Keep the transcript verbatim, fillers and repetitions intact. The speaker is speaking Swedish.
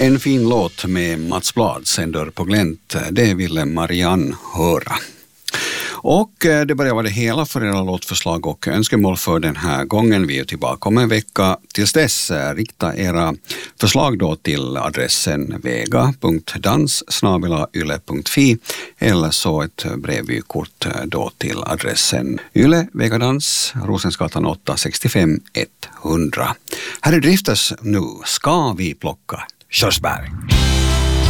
En fin låt med Mats Blad, Sen dörr på glänt, det ville Marianne höra. Och det börjar vara det hela för era låtförslag och önskemål för den här gången. Vi är tillbaka om en vecka. Tills dess, rikta era förslag då till adressen vega punkt dans snabel-a yle punkt fi eller så ett brevvykort då till adressen Yle, Vegadans, Rosensgatan åtta sextiofem etthundra. Här är Drifters nu. Ska vi plocka körsbär?